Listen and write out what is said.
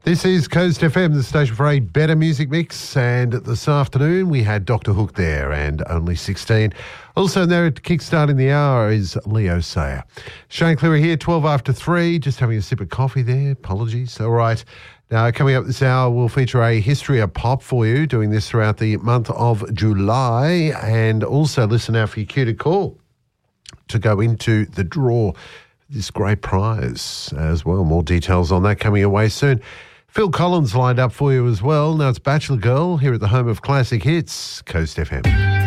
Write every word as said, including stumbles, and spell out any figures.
This is Coast F M, the station for a better music mix. And this afternoon we had Doctor Hook there and Only sixteen. Also there at kickstarting the hour is Leo Sayer. Shane Cleary here, twelve after three, just having a sip of coffee there. Apologies. All right. Now, coming up this hour, we'll feature a history of pop for you, doing this throughout the month of July. And also listen out for your cue to call to go into the draw. This great prize as well. More details on that coming away soon. Phil Collins lined up for you as well. Now it's Bachelor Girl here at the home of classic hits, Coast F M.